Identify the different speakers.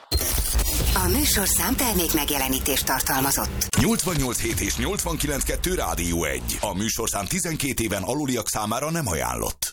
Speaker 1: A műsorszám termék megjelenítést tartalmazott.
Speaker 2: 88.7 és 89.2 Rádió 1. A műsorszám 12 éven aluliak számára nem ajánlott.